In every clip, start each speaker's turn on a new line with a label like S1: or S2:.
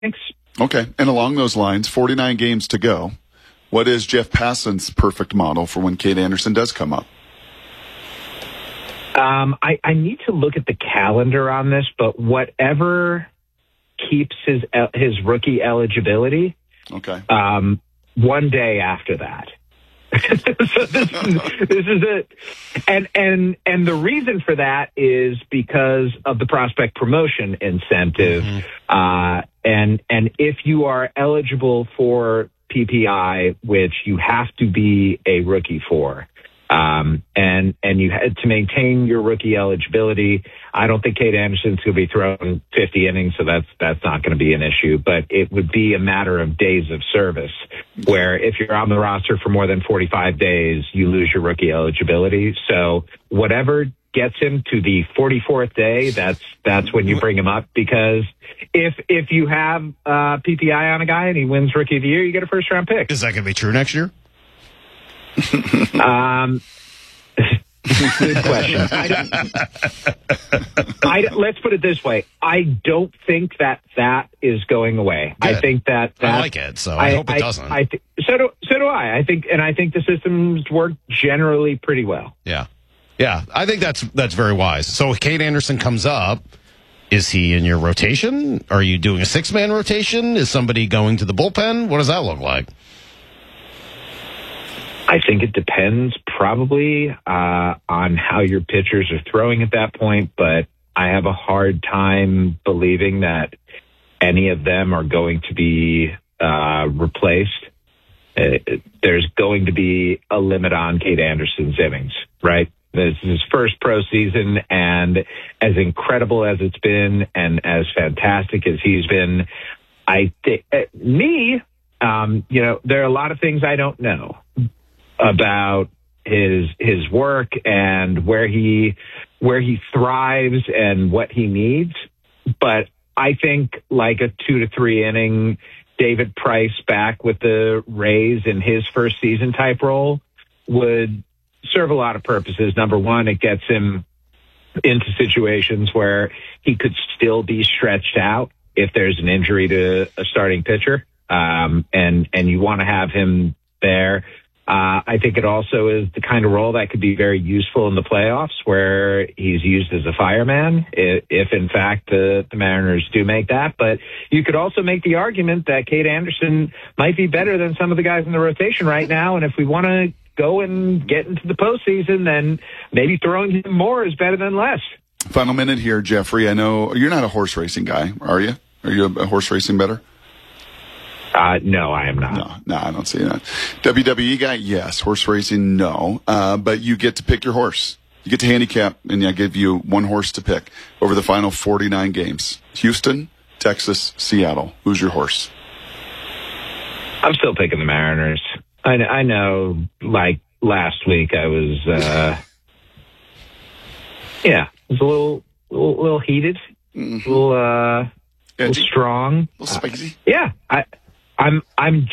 S1: Thanks.
S2: Okay. And along those lines, 49 games to go. What is Jeff Passan's perfect model for when Cade Anderson does come up?
S1: I need to look at the calendar on this, but whatever keeps his rookie eligibility,
S2: okay,
S1: one day after that. So this is it, and the reason for that is because of the prospect promotion incentive, and if you are eligible for PPI, which you have to be a rookie for. And you had to maintain your rookie eligibility. I don't think Cade Anderson's going to be throwing 50 innings, so that's not going to be an issue. But it would be a matter of days of service, where if you're on the roster for more than 45 days, you lose your rookie eligibility. So whatever gets him to the 44th day, that's when you bring him up. Because if you have PPI on a guy and he wins Rookie of the Year, you get a first round pick.
S3: Is that going to be true next year?
S1: Good question. Let's put it this way. I don't think that is going away.
S3: Good.
S1: I think that
S3: I like it, so I hope it doesn't.
S1: So do I. I think the systems work generally pretty well.
S3: Yeah. I think that's very wise. So if Cade Anderson comes up, is he in your rotation? Are you doing a 6-man rotation? Is somebody going to the bullpen? What does that look like?
S1: I think it depends probably on how your pitchers are throwing at that point, but I have a hard time believing that any of them are going to be replaced. There's going to be a limit on Cade Anderson's innings, right? This is his first pro season, and as incredible as it's been and as fantastic as he's been, I think there are a lot of things I don't know about his work and where he thrives and what he needs. But I think like a 2 to 3 inning David Price back with the Rays in his first season type role would serve a lot of purposes. Number one, it gets him into situations where he could still be stretched out if there's an injury to a starting pitcher. And you want to have him there. I think it also is the kind of role that could be very useful in the playoffs, where he's used as a fireman, if in fact the Mariners do make that. But you could also make the argument that Cade Anderson might be better than some of the guys in the rotation right now. And if we want to go and get into the postseason, then maybe throwing him more is better than less.
S2: Final minute here, Jeffrey. I know you're not a horse racing guy, are you? Are you a horse racing better?
S1: No, I am not.
S2: No, I don't see that. WWE guy, yes. Horse racing, no. But you get to pick your horse. You get to handicap, and I give you one horse to pick over the final 49 games. Houston, Texas, Seattle. Who's your horse?
S1: I'm still picking the Mariners. I know, like last week, I was, it was a little heated, a little strong.
S2: A little spicy.
S1: I'm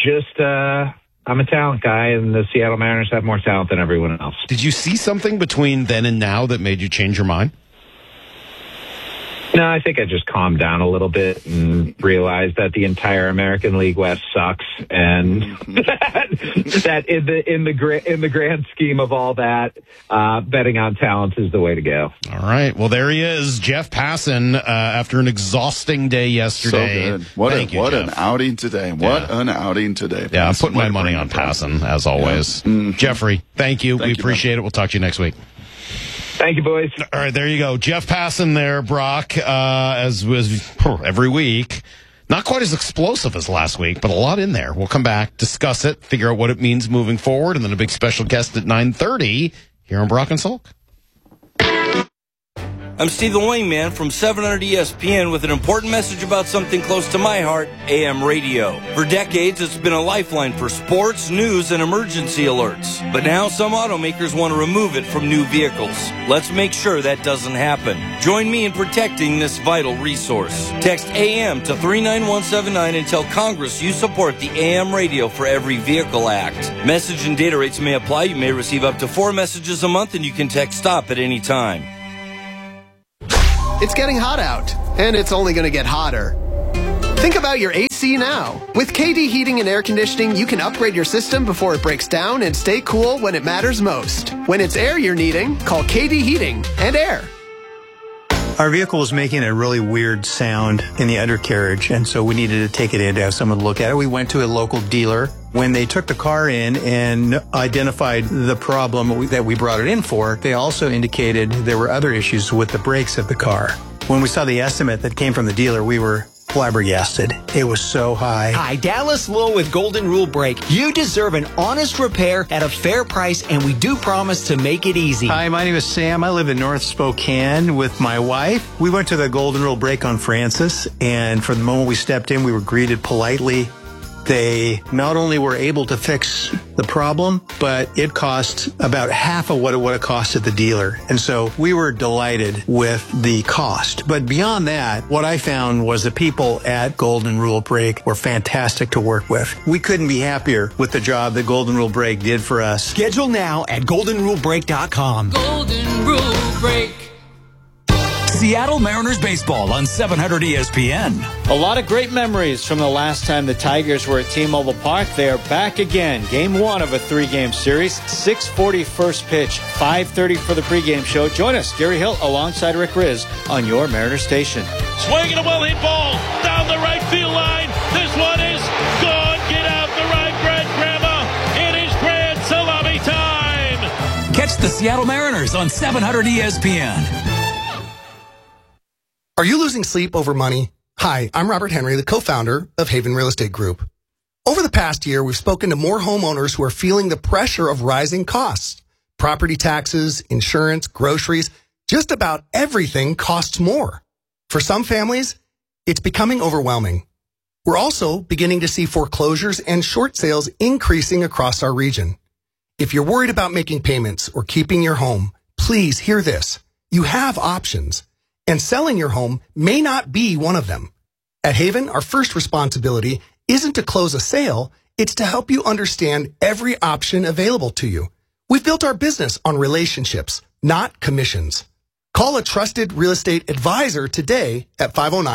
S1: a talent guy, and the Seattle Mariners have more talent than everyone else.
S3: Did you see something between then and now that made you change your mind?
S1: No, I think I just calmed down a little bit and realized that the entire American League West sucks, and that in the grand scheme of all that, betting on talent is the way to go.
S3: All right. Well, there he is, Jeff Passan, after an exhausting day yesterday.
S2: So good. What an outing today. What an outing today.
S3: Yeah, I'm putting my money on Passan, as always. Yeah. Mm-hmm. Jeffrey, thank you. We appreciate it. We'll talk to you next week.
S1: Thank you, boys.
S3: All right, there you go. Jeff Passan there, Brock, as was every week. Not quite as explosive as last week, but a lot in there. We'll come back, discuss it, figure out what it means moving forward, and then a big special guest at 9:30 here on Brock and Salk.
S4: I'm Stephen Wingman from 700 ESPN with an important message about something close to my heart, AM radio. For decades, it's been a lifeline for sports, news, and emergency alerts. But now some automakers want to remove it from new vehicles. Let's make sure that doesn't happen. Join me in protecting this vital resource. Text AM to 39179 and tell Congress you support the AM Radio for Every Vehicle Act. Message and data rates may apply. You may receive up to 4 messages a month, and you can text STOP at any time.
S5: It's getting hot out, and it's only going to get hotter. Think about your AC now. With KD Heating and Air Conditioning, you can upgrade your system before it breaks down and stay cool when it matters most. When it's air you're needing, call KD Heating and Air.
S6: Our vehicle was making a really weird sound in the undercarriage, and so we needed to take it in to have someone look at it. We went to a local dealer. When they took the car in and identified the problem that we brought it in for, they also indicated there were other issues with the brakes of the car. When we saw the estimate that came from the dealer, we were flabbergasted. It was so high.
S7: Hi, Dallas Lowe with Golden Rule Brake. You deserve an honest repair at a fair price, and we do promise to make it easy.
S6: Hi, my name is Sam. I live in North Spokane with my wife. We went to the Golden Rule Brake on Francis, and from the moment we stepped in, we were greeted politely. They not only were able to fix the problem, but it cost about half of what it would have cost at the dealer. And so we were delighted with the cost. But beyond that, what I found was the people at Golden Rule Brake were fantastic to work with. We couldn't be happier with the job that Golden Rule Brake did for us.
S7: Schedule now at goldenrulebrake.com.
S8: Golden Rule Brake. Seattle Mariners baseball on 700 ESPN.
S9: A lot of great memories from the last time the Tigers were at T-Mobile Park. They are back again. Game 1 of a 3-game series. 6:40 first pitch, 5:30 for the pregame show. Join us, Gary Hill, alongside Rick Riz on your Mariners station.
S10: Swinging a well-hit ball down the right field line. This one is gone. Get out the right, Grandma. It is Grand Salami time.
S8: Catch the Seattle Mariners on 700 ESPN.
S5: Are you losing sleep over money? Hi, I'm Robert Henry, the co-founder of Haven Real Estate Group. Over the past year, we've spoken to more homeowners who are feeling the pressure of rising costs. Property taxes, insurance, groceries, just about everything costs more. For some families, it's becoming overwhelming. We're also beginning to see foreclosures and short sales increasing across our region. If you're worried about making payments or keeping your home, please hear this. You have options. And selling your home may not be one of them. At Haven, our first responsibility isn't to close a sale, it's to help you understand every option available to you. We've built our business on relationships, not commissions. Call a trusted real estate advisor today at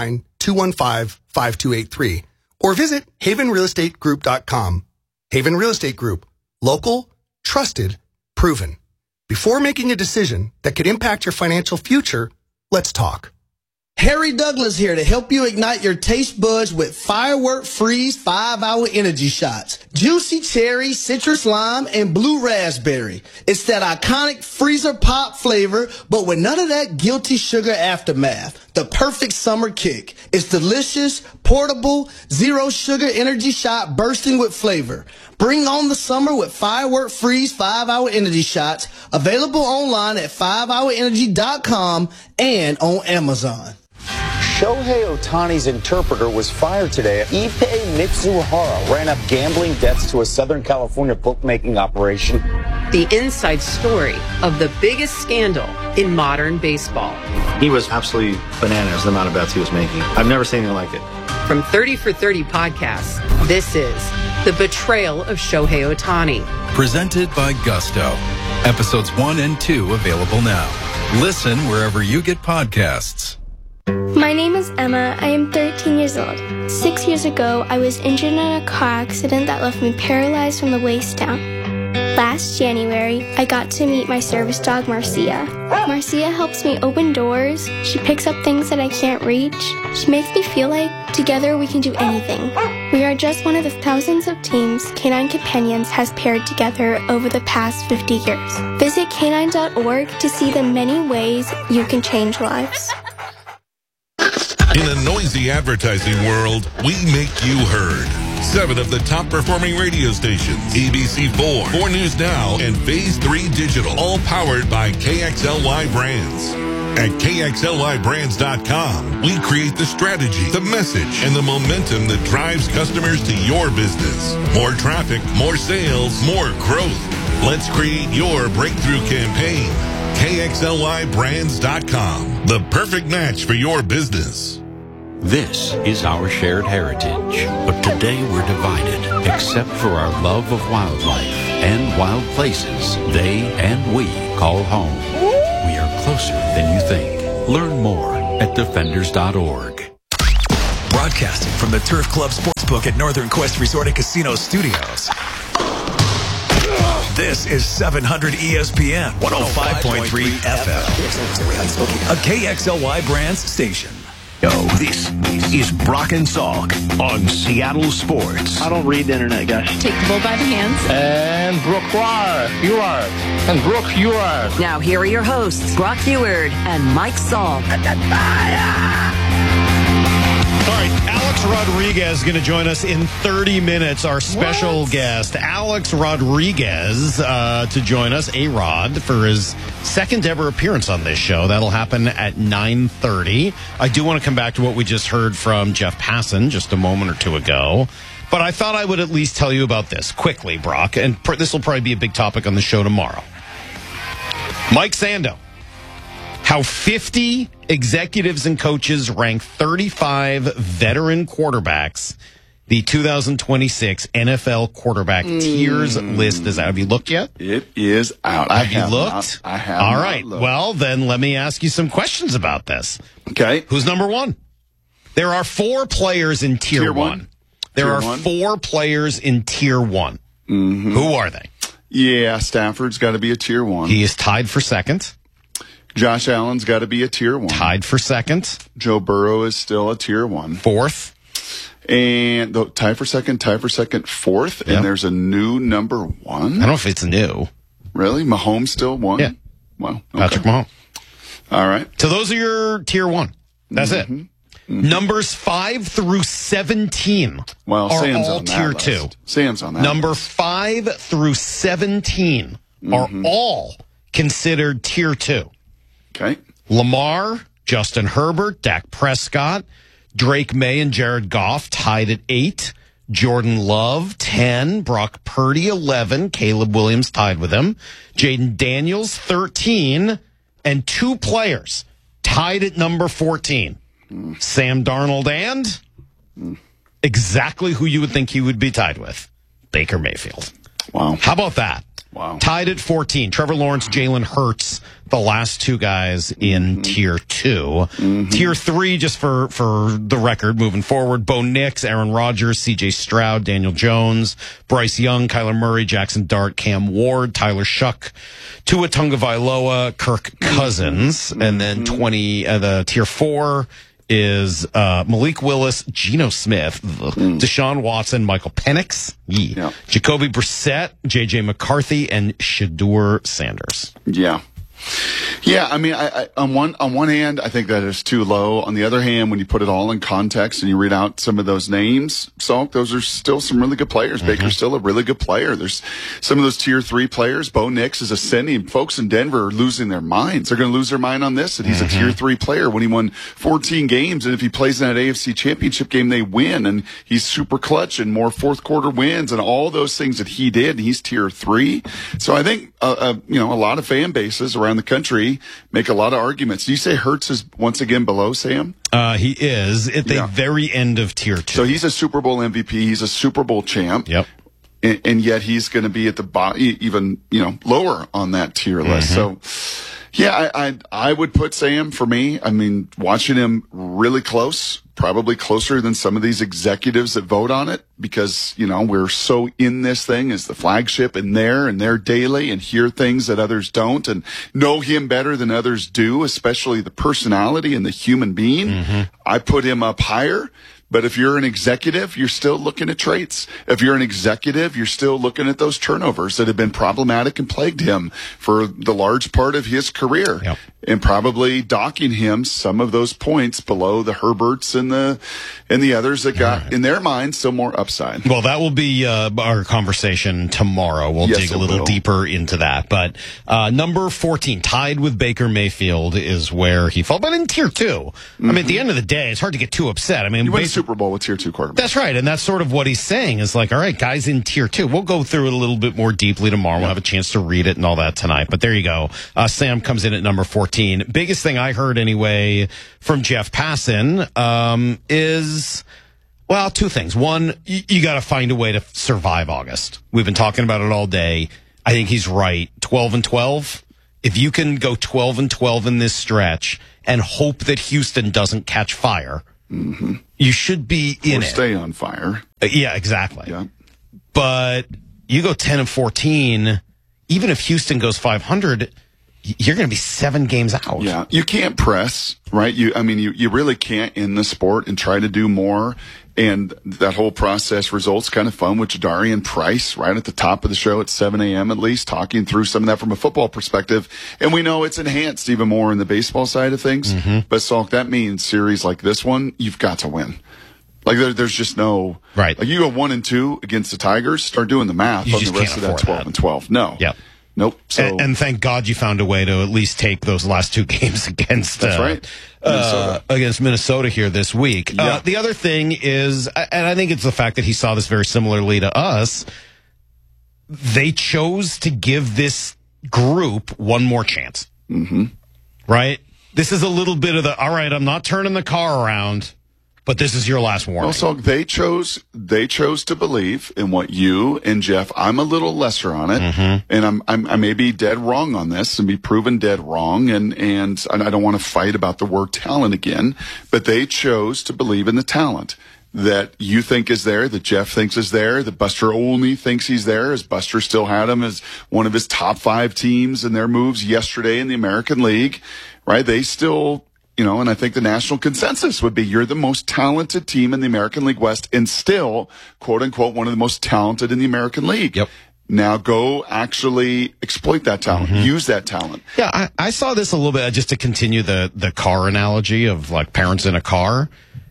S5: 509-215-5283 or visit havenrealestategroup.com. Haven Real Estate Group. Local, trusted, proven. Before making a decision that could impact your financial future, let's talk.
S11: Harry Douglas here to help you ignite your taste buds with Firework Freeze 5-Hour Energy Shots. Juicy cherry, citrus lime, and blue raspberry. It's that iconic freezer pop flavor, but with none of that guilty sugar aftermath. The perfect summer kick. It's delicious, portable, zero sugar energy shot bursting with flavor. Bring on the summer with Firework Freeze 5-Hour Energy Shots. Available online at 5hourenergy.com and on Amazon.
S12: Shohei Ohtani's interpreter was fired today. Ippei Mitsuhara ran up gambling debts to a Southern California bookmaking operation.
S13: The inside story of the biggest scandal in modern baseball.
S14: He was absolutely bananas, the amount of bets he was making. I've never seen anything like it.
S13: From 30 for 30 podcasts, this is The Betrayal of Shohei Ohtani.
S8: Presented by Gusto. Episodes 1 and 2 available now. Listen wherever you get podcasts.
S15: My name is Emma. I am 13 years old. 6 years ago, I was injured in a car accident that left me paralyzed from the waist down. Last January, I got to meet my service dog, Marcia. Marcia helps me open doors. She picks up things that I can't reach. She makes me feel like together we can do anything. We are just one of the thousands of teams Canine Companions has paired together over the past 50 years. Visit canine.org to see the many ways you can change lives.
S16: In a noisy advertising world, we make you heard. 7 of the top performing radio stations, ABC4, 4 News Now, and Phase 3 Digital, all powered by KXLY Brands. At KXLYBrands.com, we create the strategy, the message, and the momentum that drives customers to your business. More traffic, more sales, more growth. Let's create your breakthrough campaign. KXLYBrands.com, the perfect match for your business.
S17: This is our shared heritage, but today we're divided, except for our love of wildlife and wild places they and we call home. We are closer than you think. Learn more at defenders.org.
S18: Broadcasting from the Turf Club Sportsbook at Northern Quest Resort and Casino Studios. This is 700 ESPN 105.3 FM. A KXLY Brands station.
S19: Yo, this is Brock and Salk on Seattle Sports.
S20: I don't read the internet, guys.
S21: Take the bull by the hands.
S20: And Brooke, you are. And Brooke, you are.
S22: Now, here are your hosts, Brock Heward and Mike Salk.
S3: All right, Alex Rodriguez is going to join us in 30 minutes, our special guest. Alex Rodriguez to join us, A-Rod, for his second ever appearance on this show. That'll happen at 9:30. I do want to come back to what we just heard from Jeff Passan just a moment or two ago. But I thought I would at least tell you about this quickly, Brock, and this will probably be a big topic on the show tomorrow. Mike Sando. How 50 executives and coaches rank 35 veteran quarterbacks. The 2026 NFL quarterback tiers list is out. Have you looked yet?
S2: It is out.
S3: Have you looked?
S2: I have.
S3: All right. Well, then let me ask you some questions about this.
S2: Okay.
S3: Who's number one? There are 4 players in tier one. There are 4 players in tier one.
S2: Mm-hmm.
S3: Who are they?
S2: Yeah, Stafford's got to be a tier 1.
S3: He is tied for second.
S2: Josh Allen's got to be a tier 1.
S3: Tied for second.
S2: Joe Burrow is still a tier 1.
S3: Fourth.
S2: And tie for second, fourth.
S3: Yep.
S2: And there's a new number 1.
S3: I don't know if it's new.
S2: Really? Mahomes still 1?
S3: Yeah.
S2: Wow. Okay.
S3: Patrick Mahomes.
S2: All right.
S3: So those are your tier 1. That's it.
S2: Mm-hmm.
S3: Numbers 5 through 17 are
S2: Sam's
S3: all
S2: on
S3: tier
S2: that
S3: 2.
S2: list. Sam's on that.
S3: Number 5 through 17 are all considered tier 2.
S2: Okay.
S3: Lamar, Justin Herbert, Dak Prescott, Drake May, and Jared Goff tied at 8. Jordan Love, 10. Brock Purdy, 11. Caleb Williams tied with him. Jaden Daniels, 13. And 2 players tied at number 14. Sam Darnold and exactly who you would think he would be tied with, Baker Mayfield.
S2: Wow.
S3: How about that?
S2: Wow.
S3: Tied at 14. Trevor Lawrence, Jalen Hurts, the last 2 guys in tier 2. Tier 3, just for the record, moving forward, Bo Nix, Aaron Rodgers, C.J. Stroud, Daniel Jones, Bryce Young, Kyler Murray, Jackson Dart, Cam Ward, Tyler Shuck, Tua Tagovailoa, Kirk Cousins, and then the tier 4 is Malik Willis, Geno Smith, Deshaun Watson, Michael Penix, Jacoby Brissett, J.J. McCarthy, and Shedeur Sanders.
S2: Yeah. Yeah, I mean, I on one hand, I think that is too low. On the other hand, when you put it all in context and you read out some of those names, Salk, those are still some really good players. Baker's still a really good player. There's some of those tier 3 players. Bo Nix is ascending. Folks in Denver are losing their minds. They're going to lose their mind on this. And he's a tier 3 player when he won 14 games. And if he plays in that AFC Championship game, they win. And he's super clutch and more fourth quarter wins and all those things that he did. And he's tier 3. So I think, a lot of fan bases around the country make a lot of arguments. Do you say Hurts is once again below Sam?
S3: He is at the very end of tier 2.
S2: So he's a Super Bowl MVP. He's a Super Bowl champ.
S3: Yep.
S2: And yet he's going to be at the even lower on that tier list. So yeah, I would put Sam for me. I mean, watching him really close, probably closer than some of these executives that vote on it because, we're so in this thing as the flagship and they're daily and hear things that others don't and know him better than others do, especially the personality and the human being. I put him up higher. But if you're an executive, you're still looking at traits. If you're an executive, you're still looking at those turnovers that have been problematic and plagued him for the large part of his career.
S3: Yep.
S2: And probably docking him some of those points below the Herberts and the others that got, in their minds, still more upside.
S3: Well, that will be our conversation tomorrow. We'll dig a little deeper into that. But number 14, tied with Baker Mayfield, is where he fell. But in tier 2, I mean, at the end of the day, it's hard to get too upset. I mean,
S2: you win a Super Bowl with tier 2 quarterback.
S3: That's right. And that's sort of what he's saying is like, all right, guys in tier 2. We'll go through it a little bit more deeply tomorrow. We'll have a chance to read it and all that tonight. But there you go. Sam comes in at number 14. Biggest thing I heard anyway from Jeff Passan is, well, 2 things. One, you got to find a way to survive August. We've been talking about it all day. I think he's right. 12-12. If you can go 12-12 in this stretch and hope that Houston doesn't catch fire, You should be in
S2: or
S3: it.
S2: stay on fire.
S3: Yeah, exactly.
S2: Yeah.
S3: But you go 10-14, even if Houston goes 500, you're going to be 7 games out.
S2: Yeah, you can't press, right? You really can't in the sport and try to do more. And that whole process results kind of fun with Jadarian Price right at the top of the show at 7 a.m. at least, talking through some of that from a football perspective. And we know it's enhanced even more in the baseball side of things.
S3: Mm-hmm.
S2: But, Salk, that means series like this one, you've got to win. Like, there's just no...
S3: Right.
S2: Like, you go 1-2 against the Tigers, start doing the math
S3: You
S2: on the
S3: just
S2: rest
S3: can't
S2: of that
S3: afford
S2: 12-12. No.
S3: Yep.
S2: Nope. So,
S3: And thank God you found a way to at least take those last 2 games against
S2: That's right.
S3: against Minnesota here this week.
S2: Yeah.
S3: The other thing is, and I think it's the fact that he saw this very similarly to us, they chose to give this group one more chance.
S2: Mm-hmm.
S3: Right? This is a little bit of all right, I'm not turning the car around, but this is your last warning.
S2: Also, they chose to believe in what you and Jeff. I'm a little lesser on it, and I may be dead wrong on this and be proven dead wrong. And I don't want to fight about the word talent again, but they chose to believe in the talent that you think is there, that Jeff thinks is there, that Buster Olney thinks he's there, as Buster still had him as one of his top 5 teams in their moves yesterday in the American League. Right? They still. And I think the national consensus would be you're the most talented team in the American League West and still, quote unquote, one of the most talented in the American League.
S3: Yep.
S2: Now go actually exploit that talent, use that talent.
S3: Yeah, I saw this a little bit, just to continue the car analogy of like parents in a car.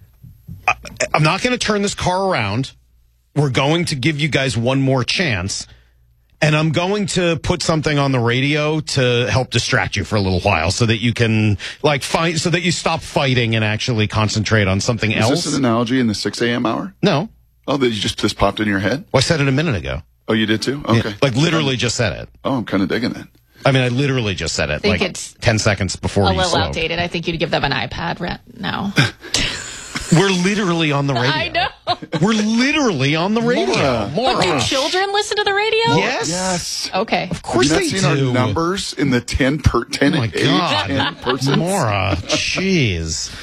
S3: I'm not going to turn this car around. We're going to give you guys one more chance. And I'm going to put something on the radio to help distract you for a little while so that you can fight, so that you stop fighting and actually concentrate on something else.
S2: Is this an analogy in the 6 a.m. hour?
S3: No.
S2: Oh, that you just popped in your head?
S3: Well, I said it a minute ago.
S2: Oh, you did too? Okay.
S3: Yeah, literally just said it.
S2: Oh, I'm kind of digging it.
S3: I mean, I literally just said it
S1: think it's
S3: 10 seconds before
S1: a
S3: you
S1: little
S3: spoke.
S1: outdated. I think you'd give them an iPad now.
S3: We're literally on the radio.
S1: I know.
S3: We're literally on the radio.
S1: But do children listen to the radio?
S3: Yes.
S1: Okay.
S3: Of course
S2: Have
S3: they
S2: you not seen
S3: do.
S2: our numbers in the 10
S3: Oh my
S2: age,
S3: God.
S2: 10 persons?
S3: Maura, jeez.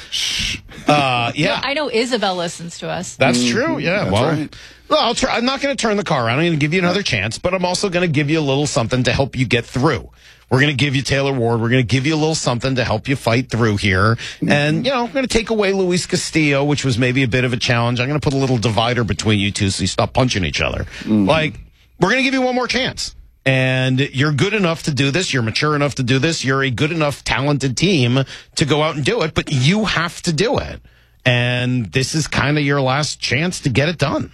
S3: Yeah.
S1: I know Isabel listens to us.
S3: That's true. Yeah.
S2: That's
S3: well,
S2: right.
S3: well, I'll try. I'm not going to turn the car around. I'm going to give you another chance, but I'm also going to give you a little something to help you get through. We're going to give you Taylor Ward. We're going to give you a little something to help you fight through here. And, I'm going to take away Luis Castillo, which was maybe a bit of a challenge. I'm going to put a little divider between you two so you stop punching each other. We're going to give you one more chance. And you're good enough to do this. You're mature enough to do this. You're a good enough, talented team to go out and do it, but you have to do it. And this is kind of your last chance to get it done.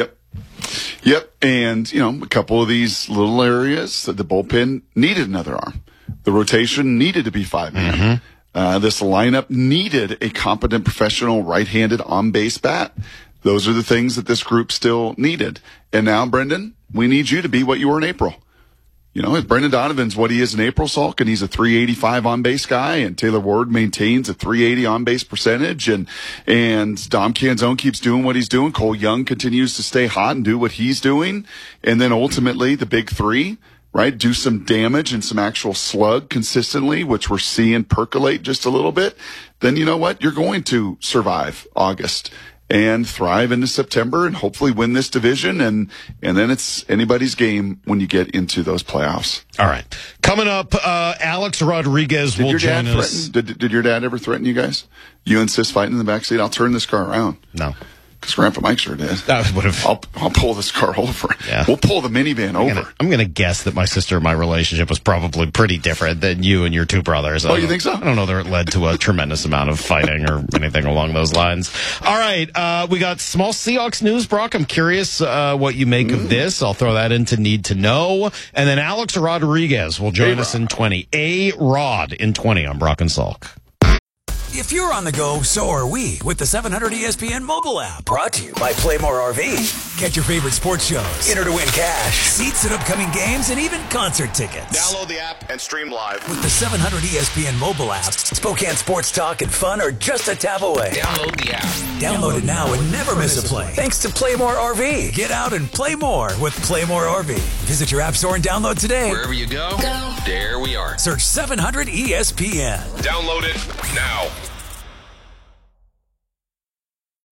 S2: Yep. And, a couple of these little areas, the bullpen needed another arm. The rotation needed to be 5-man. This lineup needed a competent professional right-handed on-base bat. Those are the things that this group still needed. And now, Brendan, we need you to be what you were in April. If Brendan Donovan's what he is in April, Salk, and he's a 385 on-base guy, and Taylor Ward maintains a 380 on-base percentage, and Dom Canzone keeps doing what he's doing, Cole Young continues to stay hot and do what he's doing, and then ultimately the big three, right, do some damage and some actual slug consistently, which we're seeing percolate just a little bit, then you know what? You're going to survive August and thrive into September and hopefully win this division. And then it's anybody's game when you get into those playoffs.
S3: All right. Coming up, Alex Rodriguez will join us.
S2: Did your dad ever threaten you guys? You and Sis fighting in the backseat? I'll turn this car around.
S3: No.
S2: Because Grandpa Mike sure did.
S3: That would have.
S2: I'll pull this car over.
S3: Yeah.
S2: We'll pull the minivan over.
S3: I'm going to guess that my sister and my relationship was probably pretty different than you and your two brothers.
S2: Oh, you think so?
S3: I don't know that it led to a tremendous amount of fighting or anything along those lines. All right. We got small Seahawks news, Brock. I'm curious what you make of this. I'll throw that into Need to Know. And then Alex Rodriguez will join us in 20. A-Rod in 20 on Brock and Salk.
S18: If you're on the go, so are we with the 700 ESPN mobile app. Brought to you by Playmore RV. Catch your favorite sports shows. Enter to win cash, seats at upcoming games, and even concert tickets.
S21: Download the app and stream live.
S18: With the 700 ESPN mobile app, Spokane sports talk and fun are just a tap away.
S21: Download the app.
S18: Download it now and never miss a play. Thanks to Playmore RV. Get out and play more with Playmore RV. Visit your app store and download today.
S21: Wherever you go, there we are.
S18: Search 700 ESPN.
S21: Download it now.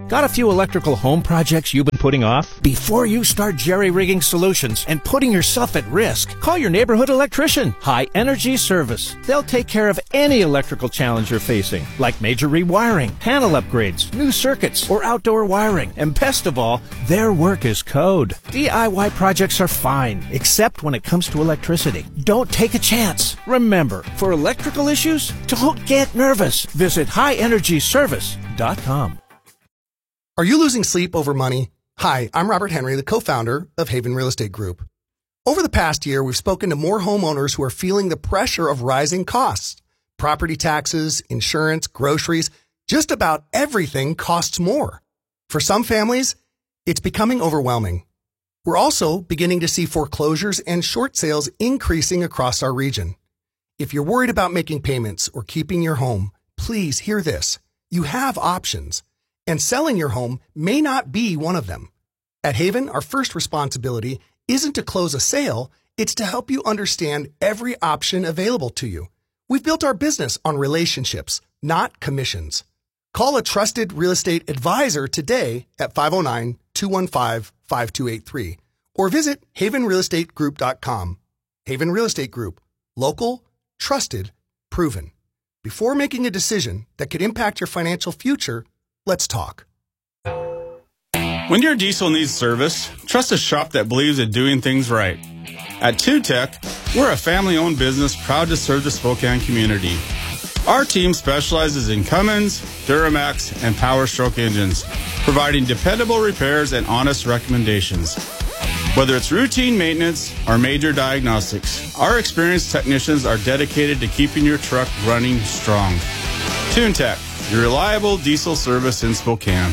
S4: Got a few electrical home projects you've been putting off? Before you start jerry-rigging solutions and putting yourself at risk, call your neighborhood electrician, High Energy Service. They'll take care of any electrical challenge you're facing, like major rewiring, panel upgrades, new circuits, or outdoor wiring. And best of all, their work is code. DIY projects are fine, except when it comes to electricity. Don't take a chance. Remember, for electrical issues, don't get nervous. Visit highenergyservice.com.
S5: Are you losing sleep over money? Hi, I'm Robert Henry, the co-founder of Haven Real Estate Group. Over the past year, we've spoken to more homeowners who are feeling the pressure of rising costs. Property taxes, insurance, groceries, just about everything costs more. For some families, it's becoming overwhelming. We're also beginning to see foreclosures and short sales increasing across our region. If you're worried about making payments or keeping your home, please hear this. You have options. And selling your home may not be one of them. At Haven, our first responsibility isn't to close a sale, it's to help you understand every option available to you. We've built our business on relationships, not commissions. Call a trusted real estate advisor today at 509-215-5283 or visit havenrealestategroup.com. Haven Real Estate Group. Local, trusted, proven. Before making a decision that could impact your financial future, let's talk.
S6: When your diesel needs service, trust a shop that believes in doing things right. At 2Tech, we're a family-owned business proud to serve the Spokane community. Our team specializes in Cummins, Duramax, and Power Stroke engines, providing dependable repairs and honest recommendations. Whether it's routine maintenance or major diagnostics, our experienced technicians are dedicated to keeping your truck running strong. 2Tech, your reliable diesel service in Spokane.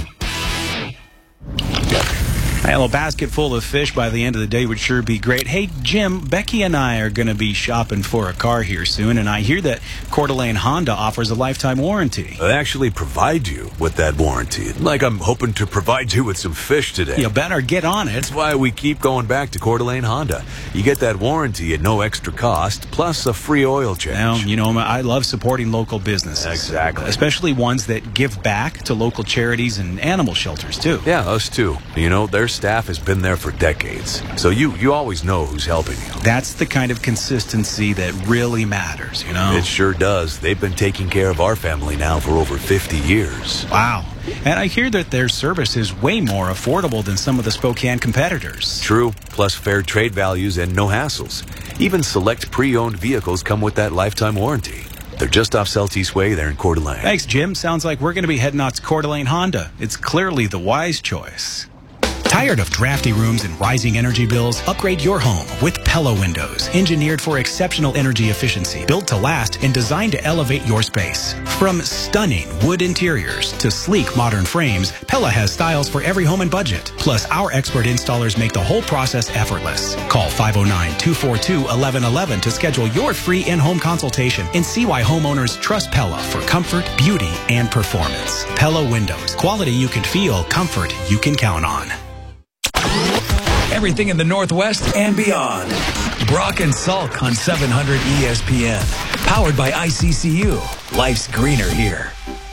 S23: A little basket full of fish by the end of the day would sure be great. Hey, Jim, Becky and I are going to be shopping for a car here soon, and I hear that Coeur d'Alene Honda offers a lifetime warranty.
S24: They actually provide you with that warranty. Like I'm hoping to provide you with some fish today.
S23: You better get on it.
S24: That's why we keep going back to Coeur d'Alene Honda. You get that warranty at no extra cost, plus a free oil change.
S23: Well, you know, I love supporting local businesses.
S24: Exactly.
S23: Especially ones that give back to local charities and animal shelters, too.
S24: Yeah, us too. You know, their staff has been there for decades, so you always know who's helping you.
S23: That's the kind of consistency that really matters, you know?
S24: It sure does. They've been taking care of our family now for over 50 years.
S23: Wow. And I hear that their service is way more affordable than some of the Spokane competitors.
S24: True, plus fair trade values and no hassles. Even select pre-owned vehicles come with that lifetime warranty. They're just off Celtice Way there in Coeur d'Alene.
S23: Thanks, Jim. Sounds like we're going to be heading out to Coeur d'Alene Honda. It's clearly the wise choice. Tired of drafty rooms and rising energy bills? Upgrade your home with Pella Windows, engineered for exceptional energy efficiency, built to last and designed to elevate your space. From stunning wood interiors to sleek modern frames, Pella has styles for every home and budget. Plus, our expert installers make the whole process effortless. Call 509-242-1111 to schedule your free in-home consultation and see why homeowners trust Pella for comfort, beauty, and performance. Pella Windows. Quality you can feel, comfort you can count on.
S18: Everything in the Northwest and beyond. Brock and Salk on 700 ESPN. Powered by ICCU. Life's greener here.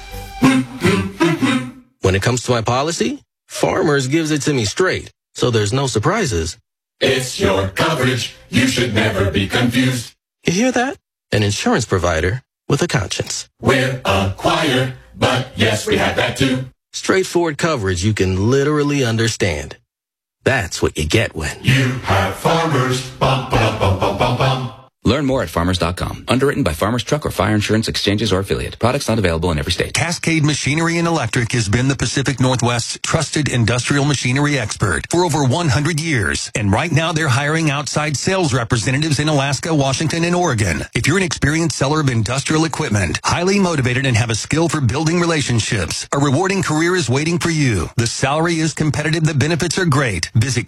S25: When it comes to my policy, Farmers gives it to me straight, so there's no surprises.
S26: It's your coverage. You should never be confused.
S25: You hear that? An insurance provider with a conscience.
S26: We're a choir, but yes, we have that too.
S25: Straightforward coverage you can literally understand. That's what you get when
S26: you have Farmers. Bum, bum, bum, bum, bum, bum.
S27: Learn more at farmers.com. Underwritten by Farmers Truck or Fire Insurance Exchanges or affiliate. Products not available in every state.
S28: Cascade Machinery and Electric has been the Pacific Northwest's trusted industrial machinery expert for over 100 years. And right now they're hiring outside sales representatives in Alaska, Washington, and Oregon. If you're an experienced seller of industrial equipment, highly motivated and have a skill for building relationships, a rewarding career is waiting for you. The salary is competitive. The benefits are great. Visit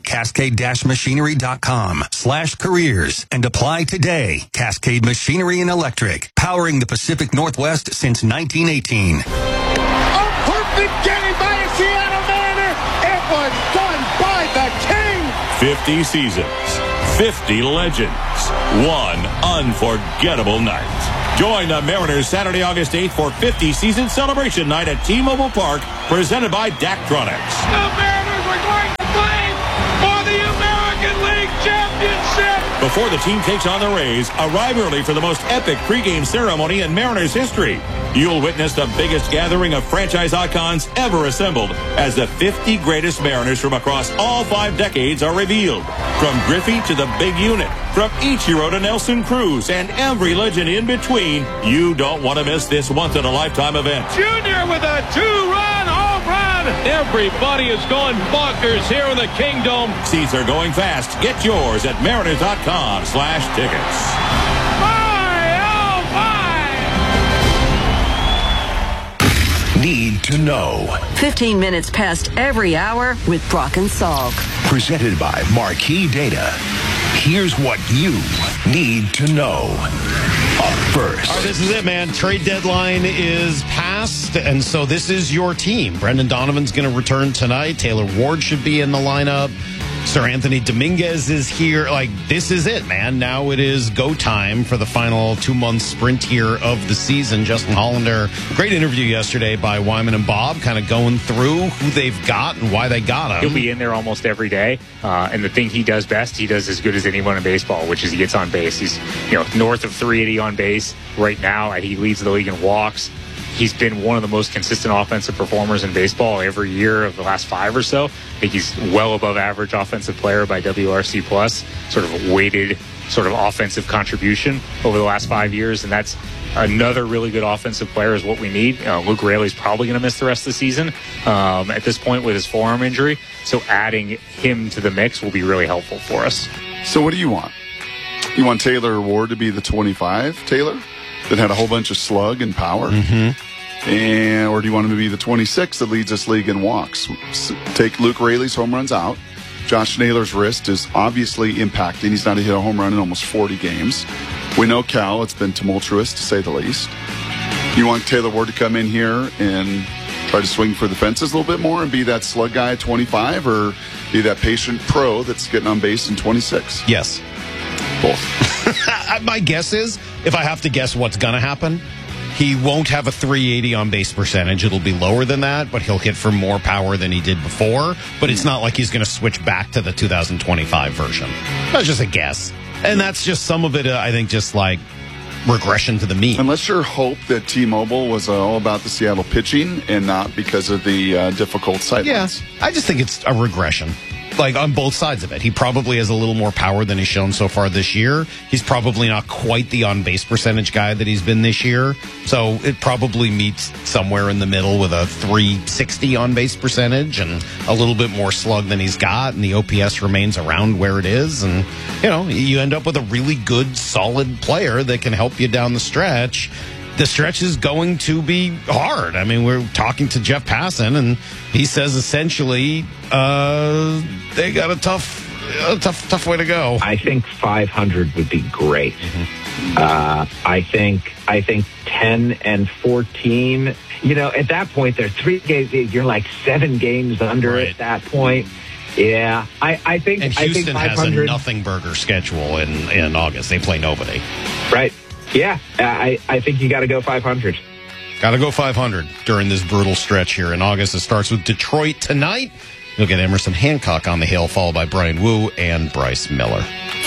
S28: cascade-machinery.com/careers and apply today. Cascade Machinery and Electric, powering the Pacific Northwest since 1918.
S29: A perfect game by a Seattle Mariner. It was done by the King.
S10: 50 seasons, 50 legends, one unforgettable night. Join the Mariners Saturday, August 8th for 50 season celebration night at T-Mobile Park, presented by Daktronics.
S29: The Mariners are going to play for the American League Championship.
S10: Before the team takes on the Rays, arrive early for the most epic pregame ceremony in Mariners history. You'll witness the biggest gathering of franchise icons ever assembled as the 50 greatest Mariners from across all 5 decades are revealed. From Griffey to the big unit, from Ichiro to Nelson Cruz, and every legend in between, you don't want to miss this once-in-a-lifetime event.
S29: Junior with a 2-run home run.
S10: Everybody is going bonkers here in the Kingdom. Seats are going fast. Get yours at mariners.com/tickets.
S19: Need to know.
S22: 15 minutes past every hour with Brock and Salk.
S19: Presented by Marquee Data. Here's what you need to know. Up first.
S3: All right, this is it, man. Trade deadline is passed, and so this is your team. Brendan Donovan's going to return tonight. Taylor Ward should be in the lineup. Sir Anthony Dominguez is here. Like, this is it, man. Now it is go time for the final 2-month sprint here of the season. Justin Hollander, great interview yesterday by Wyman and Bob, kind of going through who they've got and why they got him.
S7: He'll be in there almost every day. And the thing he does best, he does as good as anyone in baseball, which is he gets on base. He's, north of 380 on base right now. He leads the league in walks. He's been one of the most consistent offensive performers in baseball every year of the last 5 or so. I think he's well above average offensive player by WRC+, sort of weighted sort of offensive contribution over the last 5 years. And that's another really good offensive player is what we need. Luke Raley's probably going to miss the rest of the season at this point with his forearm injury. So adding him to the mix will be really helpful for us.
S2: So what do you want? You want Taylor Ward to be the 25, Taylor? That had a whole bunch of slug and power?
S3: Mm-hmm.
S2: Or do you want him to be the 26 that leads this league in walks? Take Luke Raley's home runs out. Josh Naylor's wrist is obviously impacting. He's not hit a home run in almost 40 games. We know Cal, it's been tumultuous to say the least. You want Taylor Ward to come in here and try to swing for the fences a little bit more and be that slug guy at 25, or be that patient pro that's getting on base in 26?
S3: Yes.
S2: Both.
S3: My guess is, if I have to guess what's going to happen, he won't have a 380 on base percentage. It'll be lower than that, but he'll hit for more power than he did before. But it's not like he's going to switch back to the 2025 version. That's just a guess. And that's just some of it, I think, just like regression to the mean.
S2: Unless your hope that T-Mobile was all about the Seattle pitching and not because of the difficult sightlines.
S3: Yeah, I just think it's a regression. Like, on both sides of it. He probably has a little more power than he's shown so far this year. He's probably not quite the on-base percentage guy that he's been this year. So it probably meets somewhere in the middle with a 360 on-base percentage and a little bit more slug than he's got, and the OPS remains around where it is. And, you end up with a really good, solid player that can help you down the stretch. The stretch is going to be hard. I mean, we're talking to Jeff Passan, and he says essentially they got a tough way to go.
S8: I think 500 would be great. I think 10 and 14. At that point, they're 3 games. You're like 7 games under at that point. Yeah, I think.
S3: And Houston has a
S8: 500.
S3: nothing burger schedule in August. They play nobody.
S8: Right. Yeah, I think you got to go 500.
S3: Got to go 500 during this brutal stretch here in August. It starts with Detroit tonight. You'll get Emerson Hancock on the hill, followed by Brian Wu and Bryce Miller.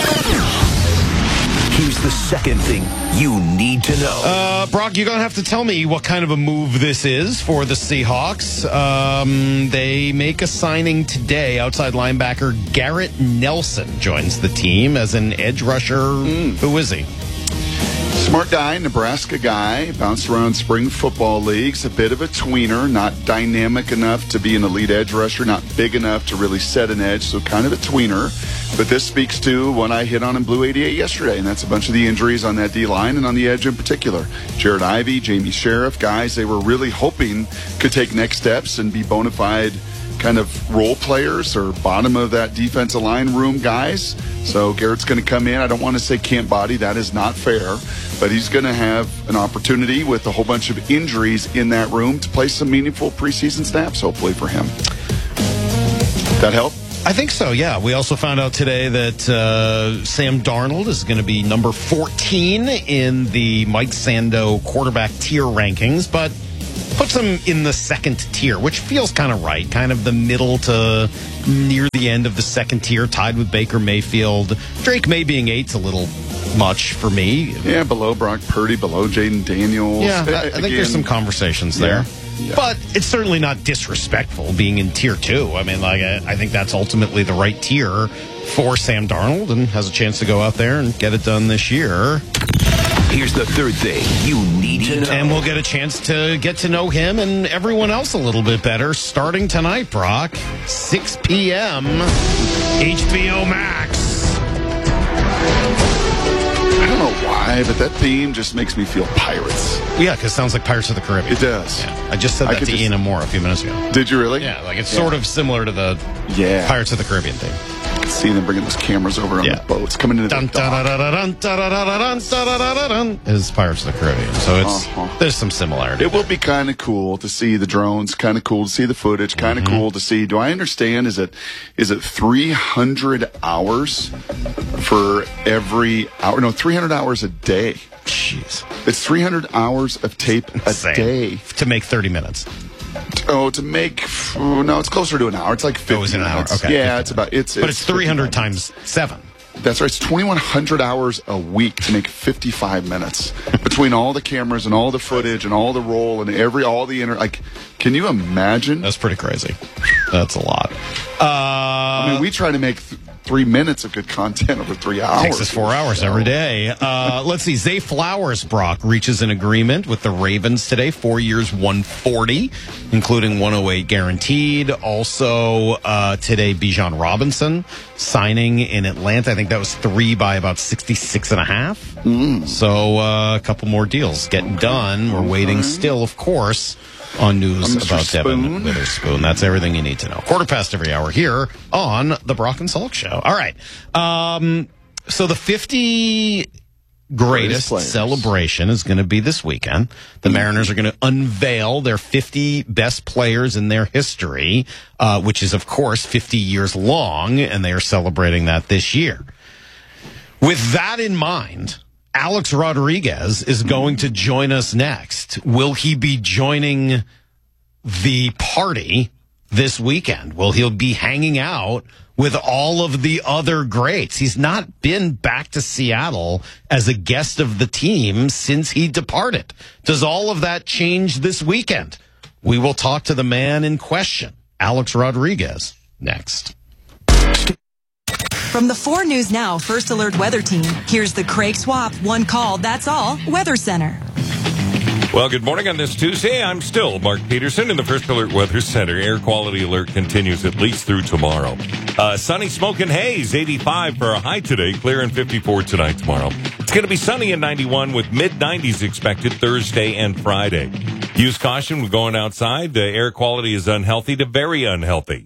S19: Here's the second thing you need to know.
S3: Brock, you're going to have to tell me what kind of a move this is for the Seahawks. They make a signing today. Outside linebacker Garrett Nelson joins the team as an edge rusher. Who is he?
S2: Smart guy, Nebraska guy, bounced around spring football leagues, a bit of a tweener, not dynamic enough to be an elite edge rusher, not big enough to really set an edge, so kind of a tweener. But this speaks to what I hit on in Blue 88 yesterday, and that's a bunch of the injuries on that D-line and on the edge in particular. Jared Ivey, Jamie Sheriff, guys they were really hoping could take next steps and be bona fide kind of role players or bottom of that defensive line room guys. So Garrett's going to come in. I don't want to say camp body. That is not fair. But he's going to have an opportunity with a whole bunch of injuries in that room to play some meaningful preseason snaps, hopefully, for him. That help?
S3: I think so, yeah. We also found out today that Sam Darnold is going to be number 14 in the Mike Sando quarterback tier rankings, but puts him in the second tier, which feels kind of right, kind of the middle to near the end of the second tier, tied with Baker Mayfield. Drake May being 8's a little much for me.
S2: Yeah, below Brock Purdy, below Jaden Daniels.
S3: Yeah, I think there's some conversations there. Yeah. But it's certainly not disrespectful being in tier 2. I mean, like, I think that's ultimately the right tier for Sam Darnold and has a chance to go out there and get it done this year.
S19: Here's the third thing you need to know.
S3: And we'll get a chance to get to know him and everyone else a little bit better starting tonight, Brock. 6 p.m. HBO Max.
S2: I don't know why, but that theme just makes me feel pirates.
S3: Yeah, because it sounds like Pirates of the Caribbean.
S2: It does.
S3: Yeah. I just said that to Ian Amore a few minutes ago.
S2: Did you really?
S3: Yeah, like it's sort of similar to the Pirates of the Caribbean theme.
S2: I can see them bringing those cameras over on the boats, coming into the dock.
S3: Is Pirates of the Caribbean. So it's there's some similarity.
S2: It will be kind of cool to see the drones, kind of cool to see the footage, kind of cool to see. Do I understand? Is it 300 hours for every hour? No, 300 hours a day.
S3: Jeez.
S2: It's 300 hours of tape a day.
S3: To make 30 minutes.
S2: Oh, to make... No, it's closer to an hour. It's like 50
S3: minutes. An hour. Okay.
S2: Yeah, it's about... But
S3: it's 300 times 7.
S2: That's right. It's 2,100 hours a week to make 55 minutes. Between all the cameras and all the footage and all the roll and all the can you imagine?
S3: That's pretty crazy. That's a lot.
S2: I mean, we try to make 3 minutes of good content over 3 hours.
S3: Takes us 4 hours every day. Let's see. Zay Flowers, Brock, reaches an agreement with the Ravens today. 4 years, $140, including 108 guaranteed. Also, today, Bijan Robinson signing in Atlanta. I think that was 3 by about 66.5. So a couple more deals getting done. We're waiting still, of course, on news about Devin Witherspoon. That's everything you need to know. 1/4 every hour here on the Brock and Salk Show. All right. So the 50 greatest celebration is going to be this weekend. The Mariners are going to unveil their 50 best players in their history, which is, of course, 50 years long, and they are celebrating that this year. With that in mind, Alex Rodriguez is going to join us next. Will he be joining the party this weekend? Will he be hanging out with all of the other greats? He's not been back to Seattle as a guest of the team since he departed. Does all of that change this weekend? We will talk to the man in question, Alex Rodriguez, next.
S9: From the 4 News Now First Alert Weather Team, here's the Craig Swap One Call, That's All Weather Center.
S11: Well, good morning on this Tuesday. I'm still Mark Peterson in the First Alert Weather Center. Air quality alert continues at least through tomorrow. Sunny, smoke, and haze, 85 for a high today, clear and 54 tonight, tomorrow. It's going to be sunny and 91 with mid-90s expected Thursday and Friday. Use caution when going outside. The air quality is unhealthy to very unhealthy.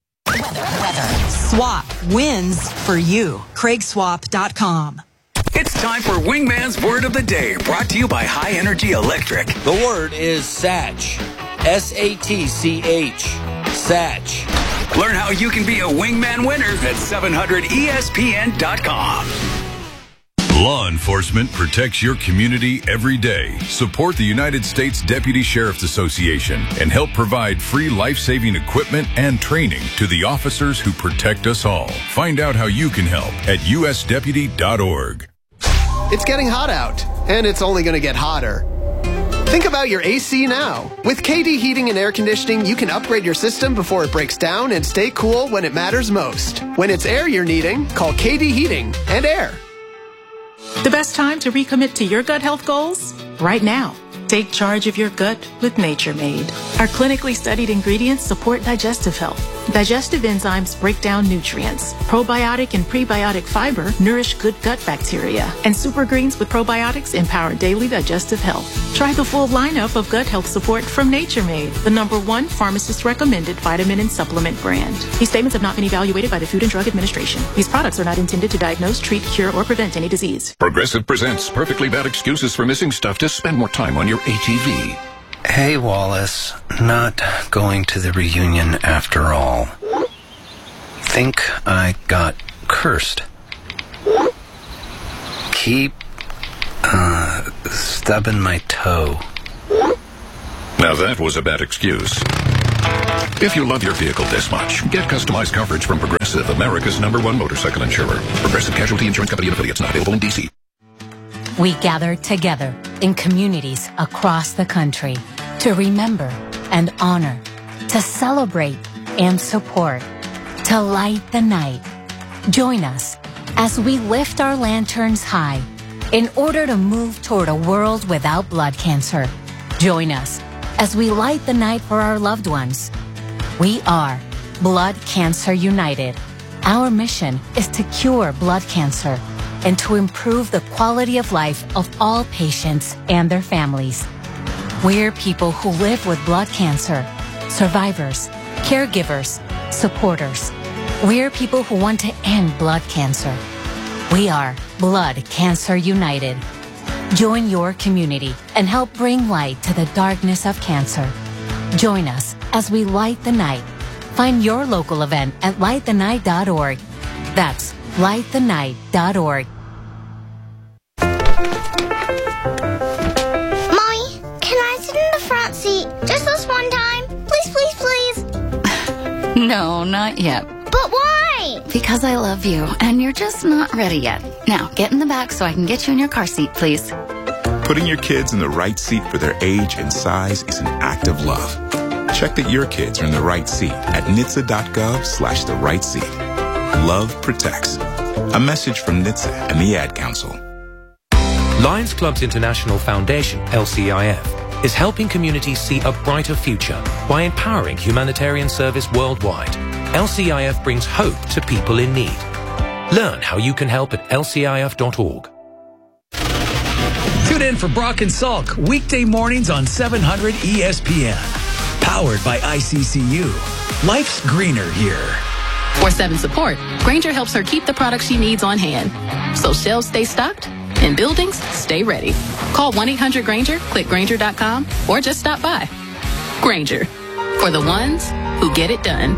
S9: Swap wins for you. CraigSwap.com.
S18: It's time for Wingman's Word of the Day, brought to you by High Energy Electric.
S12: The word is Satch. S-A-T-C-H. Satch.
S18: Learn how you can be a Wingman winner at 700ESPN.com.
S13: Law enforcement protects your community every day. Support the United States Deputy Sheriff's Association and help provide free life-saving equipment and training to the officers who protect us all. Find out how you can help at usdeputy.org.
S14: It's getting hot out, and it's only going to get hotter. Think about your AC now. With KD Heating and Air Conditioning, you can upgrade your system before it breaks down and stay cool when it matters most. When it's air you're needing, call KD Heating and Air.
S15: The best time to recommit to your gut health goals? Right now. Take charge of your gut with Nature Made. Our clinically studied ingredients support digestive health. Digestive enzymes break down nutrients. Probiotic and prebiotic fiber nourish good gut bacteria. And super greens with probiotics empower daily digestive health. Try the full lineup of gut health support from Nature Made, the #1 pharmacist-recommended vitamin and supplement brand. These statements have not been evaluated by the Food and Drug Administration. These products are not intended to diagnose, treat, cure, or prevent any disease.
S16: Progressive presents perfectly bad excuses for missing stuff to spend more time on your ATV.
S17: Hey, Wallace. Not going to the reunion after all.
S1: think I got cursed. Keep stubbing my toe.
S16: Now that was a bad excuse. If you love your vehicle this much, get customized coverage from Progressive, America's #1 motorcycle insurer. Progressive Casualty Insurance Company and affiliates, not available in D.C.
S4: We gather together in communities across the country to remember and honor, to celebrate and support, to light the night. Join us as we lift our lanterns high in order to move toward a world without blood cancer. Join us as we light the night for our loved ones. We are Blood Cancer United. Our mission is to cure blood cancer and to improve the quality of life of all patients and their families. We're people who live with blood cancer, survivors, caregivers, supporters. We're people who want to end blood cancer. We are Blood Cancer United. Join your community and help bring light to the darkness of cancer. Join us as we light the night. Find your local event at lightthenight.org. That's lightthenight.org.
S5: Mommy, can I sit in the front seat just this one time? Please, please, please.
S6: No, not yet.
S5: But why?
S6: Because I love you, and you're just not ready yet. Now, get in the back so I can get you in your car seat, please.
S17: Putting your kids in the right seat for their age and size is an act of love. Check that your kids are in the right seat at NHTSA.gov/the right seat. Love protects. A message from NHTSA and the Ad Council.
S20: Lions Clubs International Foundation, LCIF, is helping communities see a brighter future by empowering humanitarian service worldwide. LCIF brings hope to people in need. Learn how you can help at lcif.org.
S18: Tune in for Brock and Salk weekday mornings on 700 ESPN. Powered by ICCU. Life's greener here.
S15: For 7 support, Grainger helps her keep the products she needs on hand, so shelves stay stocked and buildings stay ready. Call 1-800-GRAINGER, click Grainger.com, or just stop by. Grainger, for the ones who get it done.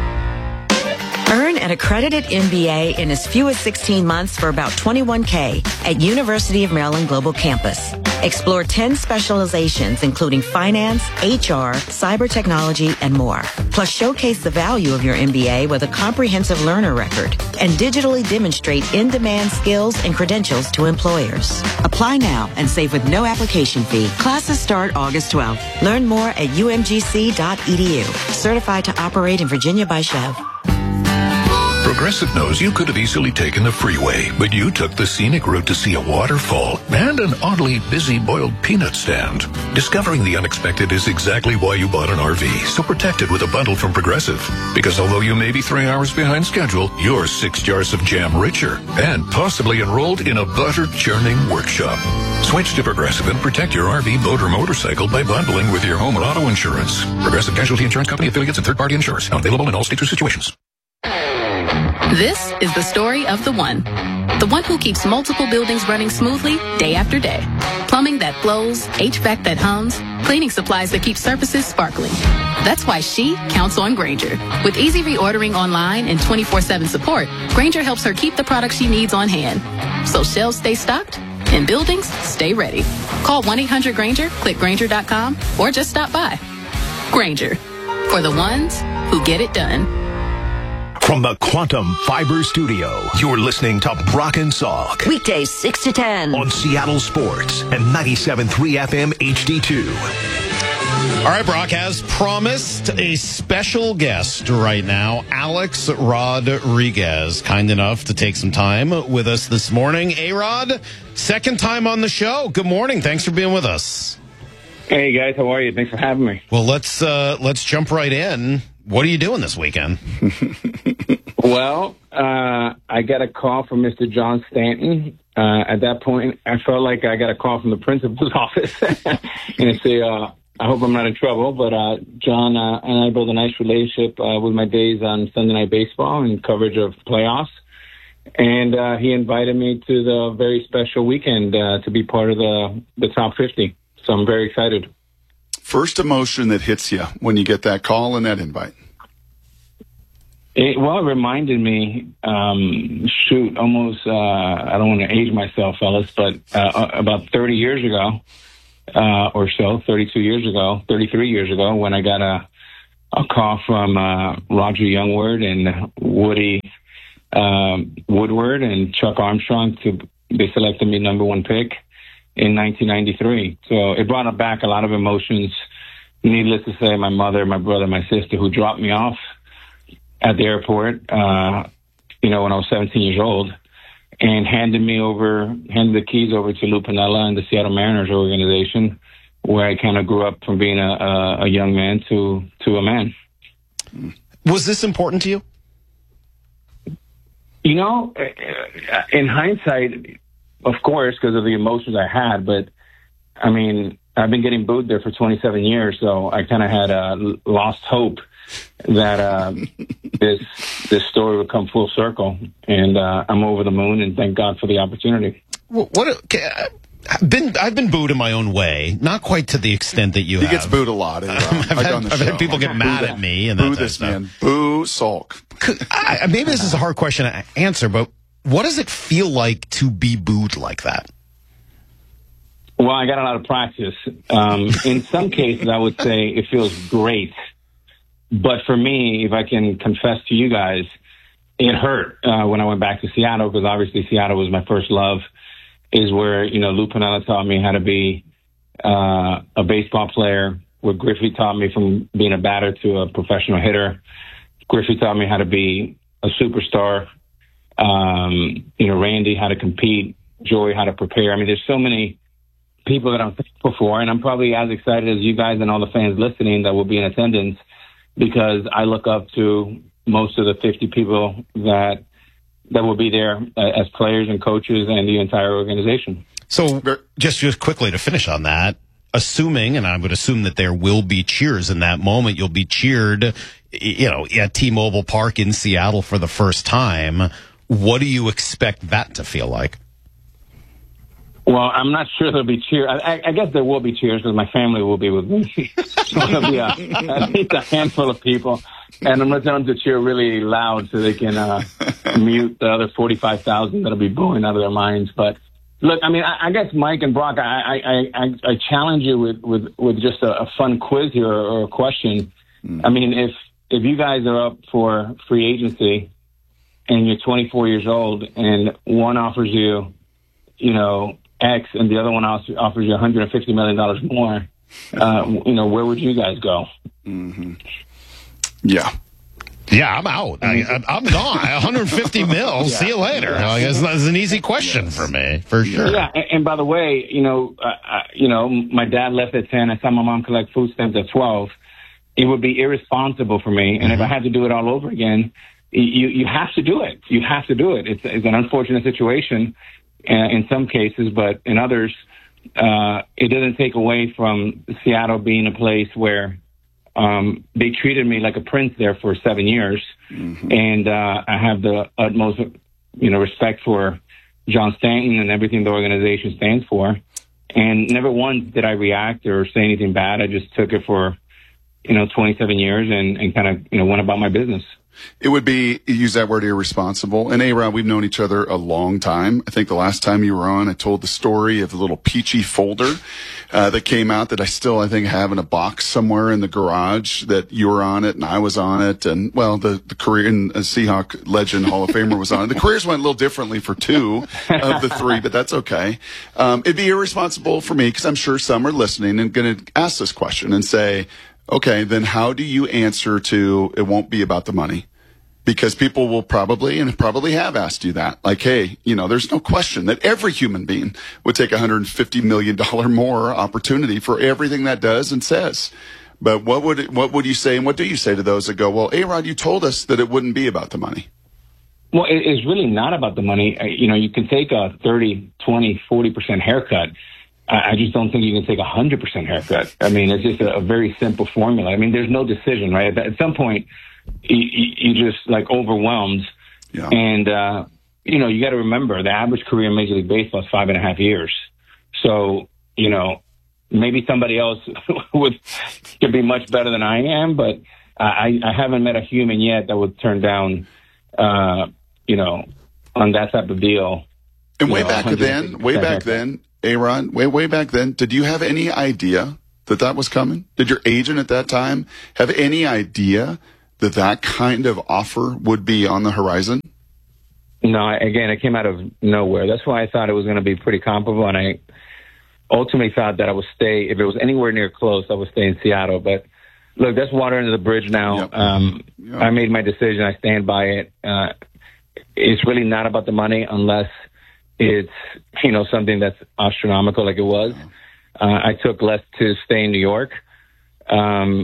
S22: Earn an accredited MBA in as few as 16 months for about $21K at University of Maryland Global Campus. Explore 10 specializations, including finance, HR, cyber technology, and more. Plus, showcase the value of your MBA with a comprehensive learner record and digitally demonstrate in-demand skills and credentials to employers. Apply now and save with no application fee. Classes start August 12th. Learn more at umgc.edu. Certified to operate in Virginia by Chev.
S16: Progressive knows you could have easily taken the freeway, but you took the scenic route to see a waterfall and an oddly busy boiled peanut stand. Discovering the unexpected is exactly why you bought an RV, so protect it with a bundle from Progressive. Because although you may be 3 hours behind schedule, you're 6 jars of jam richer and possibly enrolled in a butter churning workshop. Switch to Progressive and protect your RV, boat, or motorcycle by bundling with your home and auto insurance. Progressive Casualty Insurance Company, affiliates, and third-party insurers. Not available in all states or situations.
S15: This is the story of the one who keeps multiple buildings running smoothly day after day. Plumbing that flows, HVAC that hums, cleaning supplies that keep surfaces sparkling. That's why she counts on Grainger. With easy reordering online and 24/7 support, Grainger helps her keep the products she needs on hand, so shelves stay stocked and buildings stay ready. Call 1-800-GRAINGER, click Grainger.com, or just stop by. Grainger, for the ones who get it done.
S19: From the Quantum Fiber Studio, you're listening to Brock and Salk.
S22: Weekdays 6 to 10.
S19: On Seattle Sports and 97.3 FM HD2.
S3: All right, Brock, as promised, a special guest right now, Alex Rodriguez, kind enough to take some time with us this morning. A-Rod, second time on the show. Good morning. Thanks for being with us.
S21: Hey, guys. How are you? Thanks for having me.
S3: Well, let's jump right in. What are you doing this weekend?
S21: Well, I got a call from Mr. John Stanton. At that point, I felt like I got a call from the principal's office. And say, I hope I'm not in trouble, but John and I built a nice relationship with my days on Sunday Night Baseball and coverage of playoffs. And he invited me to the very special weekend to be part of the top 50. So I'm very excited.
S2: First emotion that hits you when you get that call and that invite?
S21: It reminded me, almost, I don't want to age myself, fellas, but about 30 years ago or so, 33 years ago, when I got a call from Roger Youngward and Woody Woodward and Chuck Armstrong. They selected me number 1 pick in 1993. So it brought back a lot of emotions. Needless to say, my mother, my brother, my sister, who dropped me off at the airport, when I was 17 years old, and handed the keys over to Lou Piniella and the Seattle Mariners organization, where I kind of grew up from being a young man to a man.
S3: Was this important to you?
S21: In hindsight, of course, because of the emotions I had, but I mean, I've been getting booed there for 27 years, so I kind of had lost hope that this story would come full circle, and I'm over the moon, and thank God for the opportunity.
S3: I've been booed in my own way, not quite to the extent that you have.
S2: He gets booed a lot.
S3: I've had people get mad at me and
S2: boo this man. Boo, sulk.
S3: Maybe this is a hard question to answer, but what does it feel like to be booed like that?
S21: Well, I got a lot of practice. In some cases, I would say it feels great. But for me, if I can confess to you guys, it hurt when I went back to Seattle, because obviously Seattle was my first love, is where, Lou Piniella taught me how to be a baseball player, where Griffey taught me from being a batter to a professional hitter. Griffey taught me how to be a superstar. Randy how to compete, Joey how to prepare. I mean, there's so many people that I'm thankful for, and I'm probably as excited as you guys and all the fans listening that will be in attendance, because I look up to most of the 50 people that will be there as players and coaches and the entire organization.
S3: So just quickly to finish on that, assuming, and I would assume that there will be cheers in that moment, you'll be cheered, at T-Mobile Park in Seattle for the first time. What do you expect that to feel like?
S21: Well, I'm not sure there'll be cheers. I guess there will be cheers because my family will be with me. So there'll be at least a handful of people. And I'm going to tell them to cheer really loud so they can mute the other 45,000 that'll be booing out of their minds. But look, I mean, I guess Mike and Brock, I challenge you with just a fun quiz here or a question. I mean, if you guys are up for free agency and you're 24 years old and one offers you, X and the other one offers you $150 million more, where would you guys go?
S2: Mm-hmm. Yeah.
S3: Yeah, I'm out. I'm gone. 150 mil. See you later. I guess that's an easy question for me, for sure.
S21: Yeah, and by the way, my dad left at 10. I saw my mom collect food stamps at 12. It would be irresponsible for me, and if I had to do it all over again, you have to do it. You have to do it. It's an unfortunate situation in some cases, but in others, it doesn't take away from Seattle being a place where they treated me like a prince there for 7 years. Mm-hmm. And I have the utmost, respect for John Stanton and everything the organization stands for. And never once did I react or say anything bad. I just took it for, 27 years and kind of, went about my business.
S2: It would be, use that word, irresponsible. And A-Rod, we've known each other a long time. I think the last time you were on, I told the story of the little peachy folder that came out that I think have in a box somewhere in the garage, that you were on it and I was on it. And, well, the Korean Seahawk legend Hall of Famer was on it. The careers went a little differently for two of the three, but that's okay. It'd be irresponsible for me because I'm sure some are listening and going to ask this question and say, okay, then how do you answer to it won't be about the money? Because people will probably have asked you that. Like, hey, there's no question that every human being would take $150 million more opportunity for everything that does and says. But what would you say, and what do you say to those that go, well, A-Rod, you told us that it wouldn't be about the money?
S21: Well, it's really not about the money. You can take a 30, 20, 40% haircut. I just don't think you can take 100% haircut. I mean, it's just a very simple formula. I mean, there's no decision, right? At some point, you just overwhelmed. Yeah. And, you got to remember the average career in Major League Baseball is 5.5 years. So, maybe somebody else could be much better than I am, but I haven't met a human yet that would turn down, on that type of deal.
S2: And way back then, Aaron, way back then, did you have any idea that was coming? Did your agent at that time have any idea that kind of offer would be on the horizon?
S21: No, again, it came out of nowhere. That's why I thought it was going to be pretty comparable, and I ultimately thought that I would stay. If it was anywhere near close, I would stay in Seattle. But look, that's water under the bridge now.
S2: Yep.
S21: I made my decision. I stand by it. It's really not about the money unless it's, something that's astronomical like it was. I took less to stay in New York, and,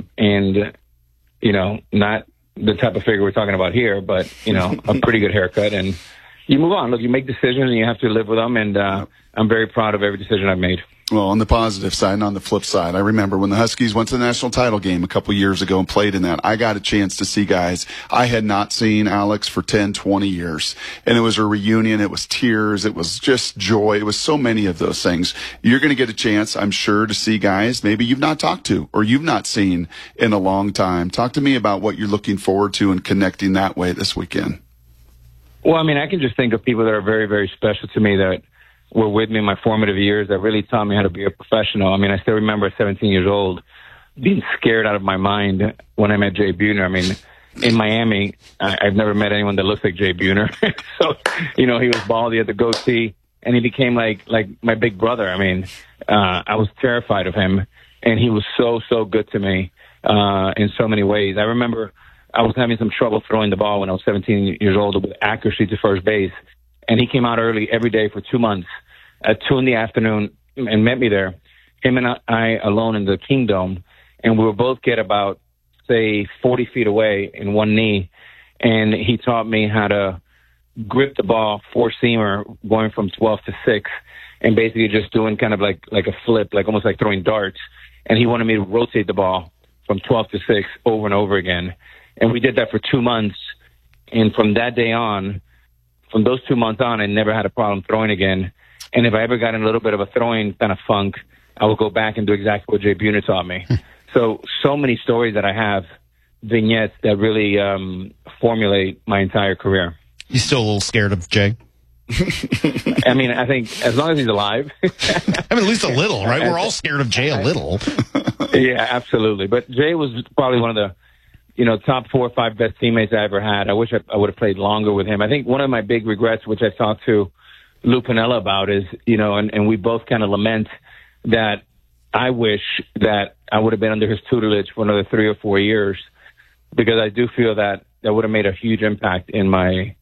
S21: not the type of figure we're talking about here, but, a pretty good haircut. And you move on. Look, you make decisions and you have to live with them. And I'm very proud of every decision I've made.
S2: Well, on the positive side and on the flip side, I remember when the Huskies went to the national title game a couple years ago and played in that, I got a chance to see guys I had not seen, Alex, for 10, 20 years. And it was a reunion. It was tears. It was just joy. It was so many of those things. You're going to get a chance, I'm sure, to see guys maybe you've not talked to or you've not seen in a long time. Talk to me about what you're looking forward to and connecting that way this weekend.
S21: Well, I can just think of people that are very, very special to me that were with me in my formative years that really taught me how to be a professional. I still remember at 17 years old being scared out of my mind when I met Jay Buhner. In Miami, I've never met anyone that looks like Jay Buhner. So, he was baldy at the goatee, and he became like my big brother. I was terrified of him, and he was so good to me in so many ways. I remember I was having some trouble throwing the ball when I was 17 years old with accuracy to first base. And he came out early every day for 2 months at 2 p.m. and met me there, him and I alone in the Kingdom. And we would both get about, say, 40 feet away in one knee. And he taught me how to grip the ball, four-seamer, going from 12 to 6, and basically just doing kind of like a flip, almost like throwing darts. And he wanted me to rotate the ball from 12 to 6 over and over again. And we did that for 2 months. And from that day on, from those 2 months on, I never had a problem throwing again. And if I ever got in a little bit of a throwing kind of funk, I would go back and do exactly what Jay Buhner taught me. So many stories that I have, vignettes that really formulate my entire career.
S3: You still a little scared of Jay?
S21: I think as long as he's alive.
S3: At least a little, right? We're all scared of Jay a little.
S21: Yeah, absolutely. But Jay was probably one of the top 4 or 5 best teammates I ever had. I wish I would have played longer with him. I think one of my big regrets, which I talked to Lou Piniella about, is, and we both kind of lament that I wish that I would have been under his tutelage for another 3 or 4 years, because I do feel that would have made a huge impact in my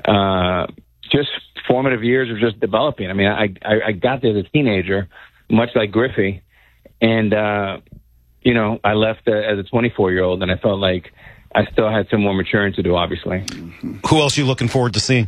S21: just formative years of just developing. I got there as a teenager, much like Griffey, and I left as a 24-year-old, and I felt like I still had some more maturing to do, obviously.
S3: Who else are you looking forward to seeing?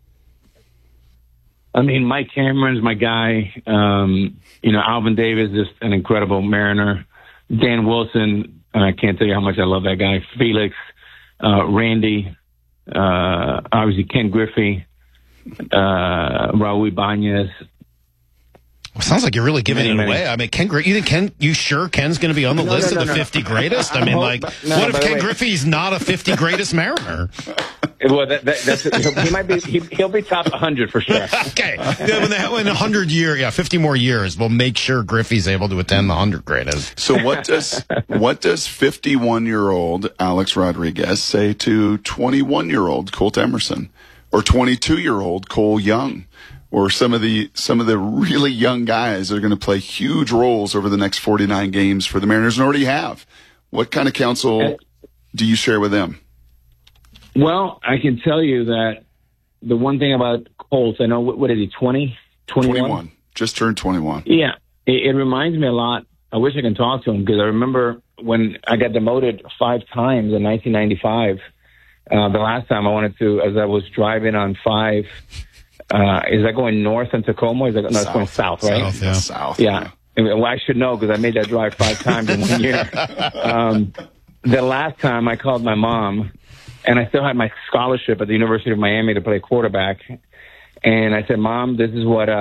S21: Mike Cameron's my guy. Alvin Davis is an incredible Mariner. Dan Wilson, I can't tell you how much I love that guy. Felix, Randy, obviously Ken Griffey, Raul Ibanez.
S3: Sounds like you're really giving it away. You sure Ken's going to be on the list of the 50 greatest? What if Ken Griffey's not a 50 greatest Mariner?
S21: Well, he might be. He'll be top 100 for sure.
S3: Okay, in 100 years, 50 more years, we'll make sure Griffey's able to attend the 100 greatest.
S2: So what does 51-year-old Alex Rodriguez say to 21-year-old Colt Emerson, or 22-year-old Cole Young? Or some of the really young guys that are going to play huge roles over the next 49 games for the Mariners and already have. What kind of counsel do you share with them?
S21: Well, I can tell you that the one thing about Colt, I know, what is he, 20? 21?
S2: Just turned 21.
S21: Yeah. It reminds me a lot. I wish I can talk to him, because I remember when I got demoted 5 times in 1995. The last time I wanted to, as I was driving on 5, is that going north in Tacoma? It's going south, right?
S2: South, yeah. South.
S21: Yeah. Well, I should know, because I made that drive 5 times in 1 year. The last time I called my mom, and I still had my scholarship at the University of Miami to play quarterback. And I said, Mom, this is what,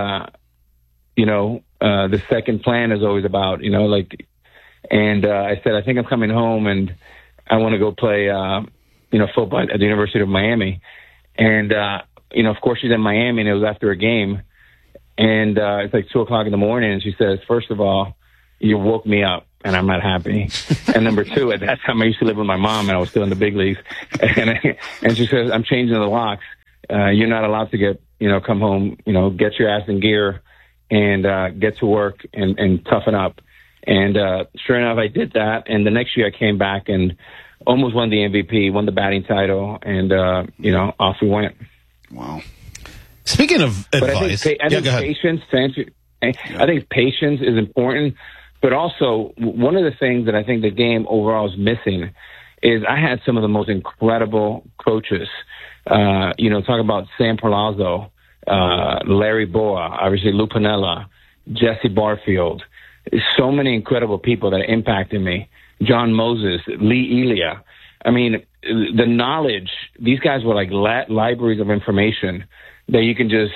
S21: the second plan is always about, and I said, I think I'm coming home, and I want to go play, football at the University of Miami. And, of course, she's in Miami, and it was after a game. And it's like 2 o'clock in the morning, and she says, first of all, you woke me up, and I'm not happy. And number 2, at that time, I used to live with my mom, and I was still in the big leagues. And she says, I'm changing the locks. You're not allowed to come home, get your ass in gear and get to work and toughen up. And sure enough, I did that. And the next year I came back and almost won the MVP, won the batting title, and, off we went.
S2: Wow.
S3: Speaking of advice,
S21: I think patience, I think patience is important. But also, one of the things that I think the game overall is missing is I had some of the most incredible coaches. Talk about Sam Perlazzo, Larry Boa, obviously Lou Piniella, Jesse Barfield. So many incredible people that impacted me. John Moses, Lee Elia. I mean, the knowledge, these guys were like libraries of information that you can just,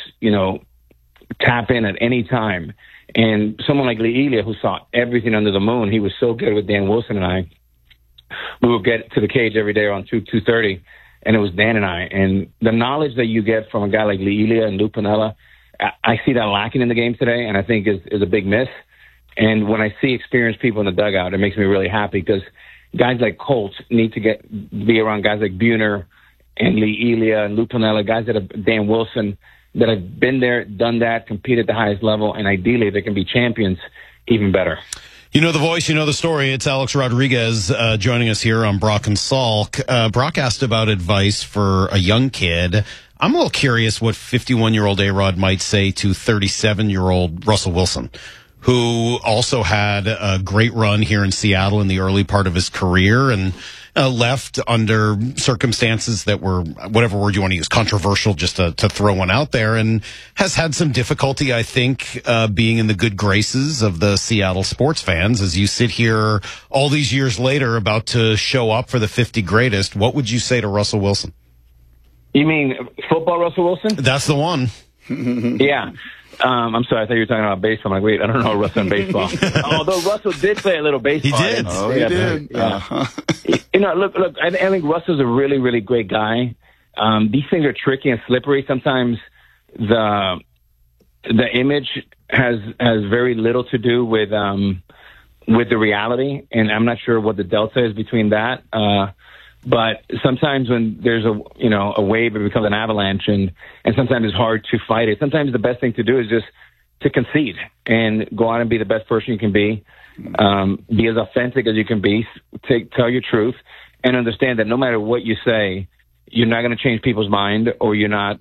S21: tap in at any time. And someone like Lee Elia, who saw everything under the moon, he was so good with Dan Wilson and I. We would get to the cage every day around 2:30, and it was Dan and I. And the knowledge that you get from a guy like Lee Elia and Lou Piniella, I see that lacking in the game today, and I think is a big miss. And when I see experienced people in the dugout, it makes me really happy because guys like Colts need to be around guys like Buhner and Lee Elia and Lou Piniella, guys that have Dan Wilson, that have been there, done that, competed at the highest level, and ideally they can be champions even better.
S3: You know the voice, you know the story. It's Alex Rodriguez joining us here on Brock and Salk. Brock asked about advice for a young kid. I'm a little curious what 51-year-old A-Rod might say to 37-year-old Russell Wilson, who also had a great run here in Seattle in the early part of his career and left under circumstances that were, whatever word you want to use, controversial, just to throw one out there, and has had some difficulty, I think, being in the good graces of the Seattle sports fans. As you sit here all these years later about to show up for the 50 greatest, what would you say to Russell Wilson?
S21: You mean football Russell Wilson?
S3: That's the one.
S21: Yeah. I'm sorry, I thought you were talking about baseball. I'm like, wait, I don't know Russell in baseball. Although Russell did play a little baseball.
S3: He did.
S2: He did.
S21: Yeah. Look, I think Russell's a really, really great guy. These things are tricky and slippery. Sometimes the image has very little to do with the reality, and I'm not sure what the delta is between that. But sometimes when there's a wave, it becomes an avalanche, and sometimes it's hard to fight it. Sometimes the best thing to do is just to concede and go out and be the best person you can be as authentic as you can be, tell your truth, and understand that no matter what you say, you're not going to change people's mind, or you're not.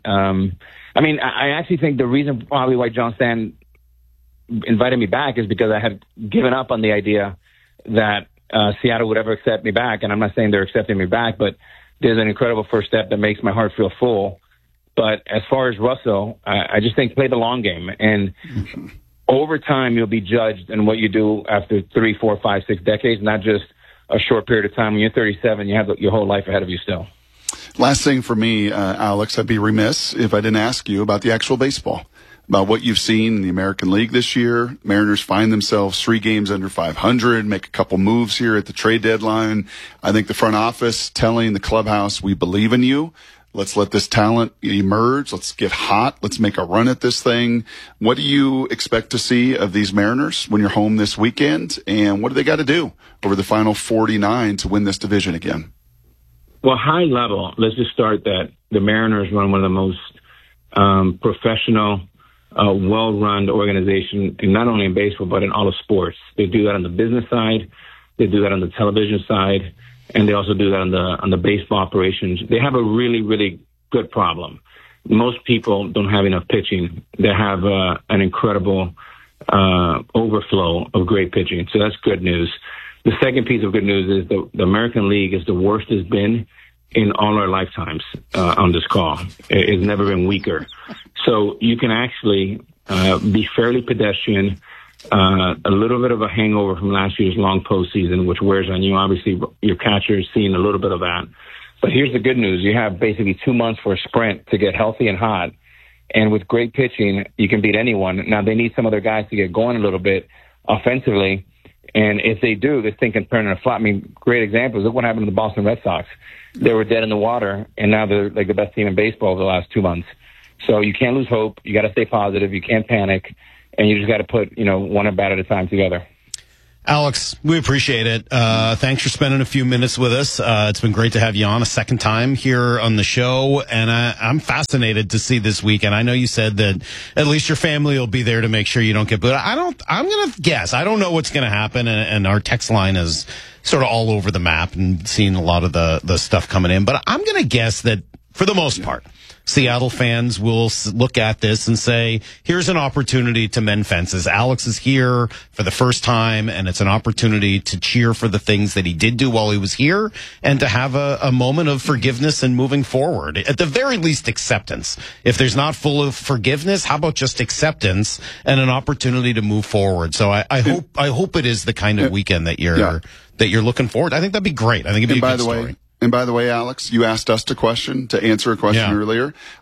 S21: I actually think the reason probably why John Stanton invited me back is because I had given up on the idea that Seattle would ever accept me back, and I'm not saying they're accepting me back, but there's an incredible first step that makes my heart feel full. But as far as Russell, I just think play the long game, and over time you'll be judged in what you do after 3, 4, 5, 6 decades, not just a short period of time. When you're 37, you have your whole life ahead of you still.
S2: Last thing for me, Alex, I'd be remiss if I didn't ask you about the actual baseball, about what you've seen in the American League this year. Mariners find themselves 3 games under 500, make a couple moves here at the trade deadline. I think the front office telling the clubhouse, we believe in you. Let's let this talent emerge. Let's get hot. Let's make a run at this thing. What do you expect to see of these Mariners when you're home this weekend? And what do they got to do over the final 49 to win this division again?
S21: Well, high level, let's just start that the Mariners run one of the most professional, well-run organization, and not only in baseball, but in all of sports. They do that on the business side. They do that on the television side. And they also do that on the baseball operations. They have a really, really good problem. Most people don't have enough pitching. They have an incredible overflow of great pitching. So that's good news. The second piece of good news is the American League is the worst it's been in all our lifetimes on this call. It's never been weaker. So you can actually be fairly pedestrian. A little bit of a hangover from last year's long postseason, which wears on you. Obviously, your catcher is seeing a little bit of that. But here's the good news. You have basically 2 months for a sprint to get healthy and hot. And with great pitching, you can beat anyone. Now, they need some other guys to get going a little bit offensively. And if they do, this thing can turn in a flop. I mean, great examples. Look what happened to the Boston Red Sox. They were dead in the water, and now they're like the best team in baseball over the last 2 months. So you can't lose hope. You got to stay positive. You can't panic, and you just got to put, one at bat at a time together.
S3: Alex, we appreciate it. Thanks for spending a few minutes with us. It's been great to have you on a second time here on the show, and I'm fascinated to see this weekend. I know you said that at least your family will be there to make sure you don't get booed. I'm going to guess. I don't know what's going to happen, and our text line is sort of all over the map and seeing a lot of the stuff coming in, but I'm going to guess that for the most part, Seattle fans will look at this and say, here's an opportunity to mend fences. Alex is here for the first time, and it's an opportunity to cheer for the things that he did do while he was here and to have a moment of forgiveness and moving forward. At the very least, acceptance. If there's not full of forgiveness, how about just acceptance and an opportunity to move forward? So I hope it is the kind of weekend that you're looking forward. I think that'd be great. I think it'd be a good story.
S2: And by the way, Alex, you asked us to answer a question earlier.